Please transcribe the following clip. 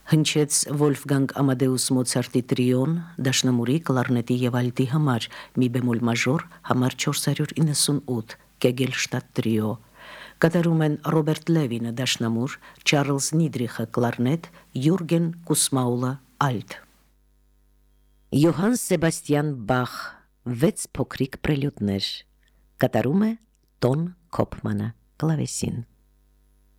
Հնչեց Վոլֆգանգ Ամադեուս Մոցարտի տրիոն, դաշնամուրի, կլարնետի և ալտի համար, մի բեմոլ մաժոր, համար 498, Կեգելշտատ տրիո։ Կատարում են Ռոբերտ Լևինը դաշնամուր, Չարլզ Նիդրիխը կլարնետ, Յուրգեն Կուսմաուլը ալտ։ Յոհան Սեբաստիան Բախ, 6 փոքրիկ պրելյուդներ։ Կատարում է Տոն Քոփմանը, կլավեսին։